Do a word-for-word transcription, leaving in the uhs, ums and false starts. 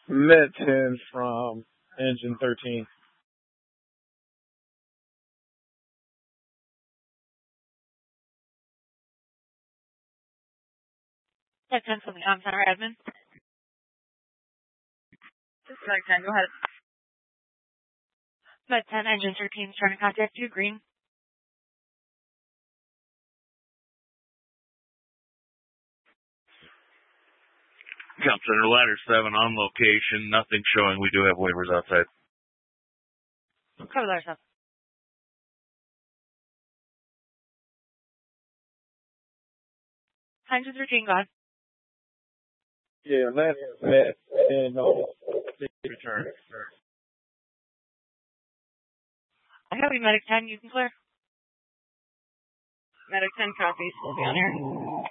Met ten from engine thirteen. Met ten from the on center admin. This is Met ten, go ahead. Met ten, engine thirteen is trying to contact you, green. Count Center Ladder seven on location. Nothing showing. We do have waivers outside. Cover ladder seven. Engine thirteen, go ahead. Yeah, last met and no return. I have you medic ten, you can clear. Medic ten copies, we'll be on here.